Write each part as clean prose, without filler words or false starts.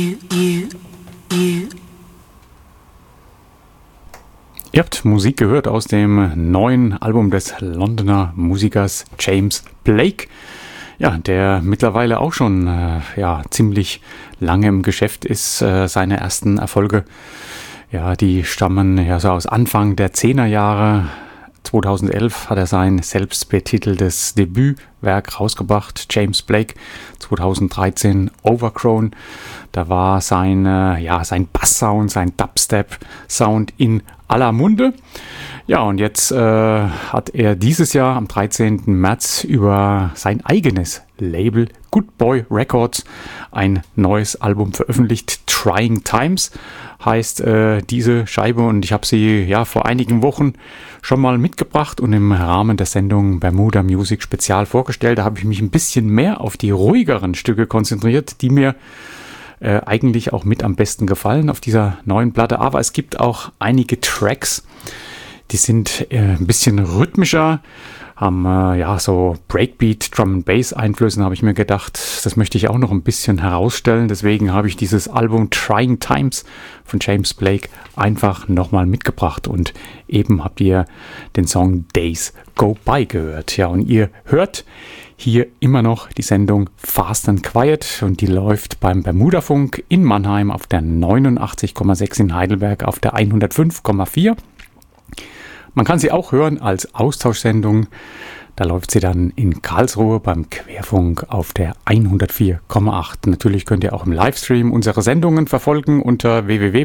Ihr habt Musik gehört aus dem neuen Album des Londoner Musikers James Blake. Ja, der mittlerweile auch schon ziemlich lange im Geschäft ist. Seine ersten Erfolge, ja, die stammen ja so aus Anfang der 10er Jahre. 2011 hat er sein selbstbetiteltes Debütwerk rausgebracht, James Blake. 2013 Overgrown. Da war sein Basssound, sein Dubstep-Sound in aller Munde. Ja, und jetzt hat er dieses Jahr am 13. März über sein eigenes Label Good Boy Records ein neues Album veröffentlicht. Trying Times heißt diese Scheibe, und ich habe sie vor einigen Wochen schon mal mitgebracht und im Rahmen der Sendung Bermuda Music Spezial vorgestellt. Da habe ich mich ein bisschen mehr auf die ruhigeren Stücke konzentriert, die mir eigentlich auch mit am besten gefallen auf dieser neuen Platte. Aber es gibt auch einige Tracks, die sind ein bisschen rhythmischer, haben so Breakbeat, Drum and Bass Einflüssen, habe ich mir gedacht. Das möchte ich auch noch ein bisschen herausstellen. Deswegen habe ich dieses Album Trying Times von James Blake einfach nochmal mitgebracht. Und eben habt ihr den Song Days Go By gehört. Ja, und ihr hört hier immer noch die Sendung Fast and Quiet, und die läuft beim Bermudafunk in Mannheim auf der 89,6, in Heidelberg auf der 105,4. Man kann sie auch hören als Austauschsendung. Da läuft sie dann in Karlsruhe beim Querfunk auf der 104,8. Natürlich könnt ihr auch im Livestream unsere Sendungen verfolgen unter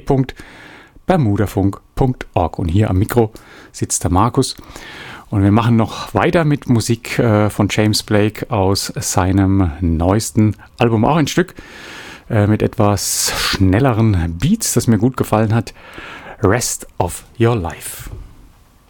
www.bermudafunk.org. Und hier am Mikro sitzt der Markus. Und wir machen noch weiter mit Musik von James Blake aus seinem neuesten Album. Auch ein Stück mit etwas schnelleren Beats, das mir gut gefallen hat. Rest of Your Life.